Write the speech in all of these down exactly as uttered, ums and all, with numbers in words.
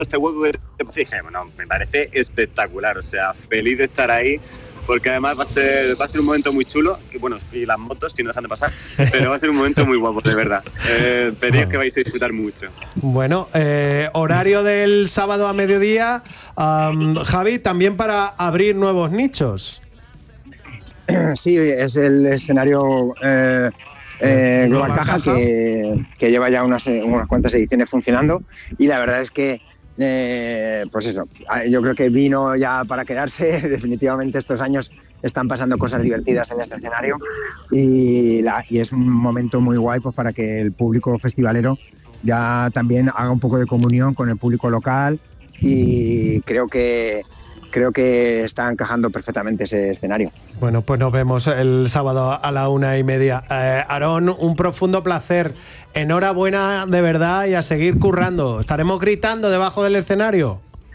este hueco que te dije, bueno, me parece espectacular, o sea, feliz de estar ahí, porque además va a ser va a ser un momento muy chulo, y bueno, y las motos si no dejan de pasar, pero va a ser un momento muy guapo, de verdad. Eh, Veréis que vais a disfrutar mucho. Bueno, eh, horario del sábado a mediodía, um, Javi, también para abrir nuevos nichos. Sí, es el escenario eh, eh, Global Caja, Caja. Que, que lleva ya unas, unas cuantas ediciones funcionando, y la verdad es que Eh, pues eso, yo creo que vino ya para quedarse. Definitivamente estos años están pasando cosas divertidas en este escenario, y, la, y es un momento muy guay pues para que el público festivalero ya también haga un poco de comunión con el público local, y creo que creo que está encajando perfectamente ese escenario. Bueno, pues nos vemos el sábado a la una y media. Eh, Aarón, un profundo placer. Enhorabuena de verdad, y a seguir currando. Estaremos gritando debajo del escenario.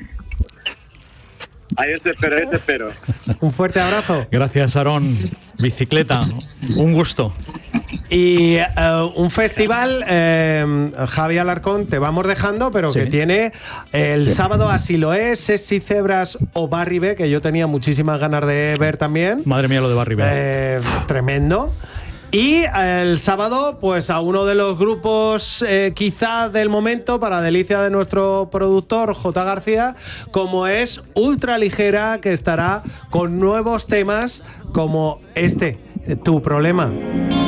Ahí os espero, ahí os espero. Un fuerte abrazo. Gracias, Aarón. Bicicleta, un gusto. Y uh, un festival, eh, Javi Alarcón, te vamos dejando, pero sí, que tiene el sábado Así lo es, Sexy Cebras o Barry B, que yo tenía muchísimas ganas de ver también. Madre mía, lo de Barry B. Eh, tremendo. Y el sábado, pues a uno de los grupos eh, quizá del momento, para delicia de nuestro productor J. García, como es Ultra Ligera, que estará con nuevos temas como este, Tu Problema.